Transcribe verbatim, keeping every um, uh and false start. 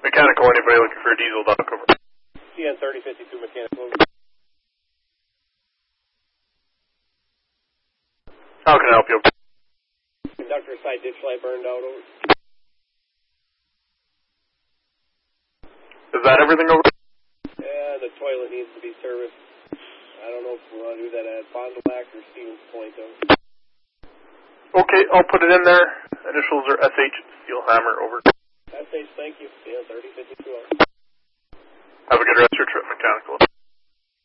Mechanical, anybody looking for a diesel dock over? C N thirty fifty-two mechanical. How can I help you? Conductor side ditch light burned out over. Is that everything over? Yeah, the toilet needs to be serviced. I don't know if we want to do that at Fond du Lac or Stevens Point, though. Okay, I'll put it in there. Initials are S H, Steelhammer, over. S H, thank you. C N thirty fifty-two. Have a good rest of your trip, Mechanical.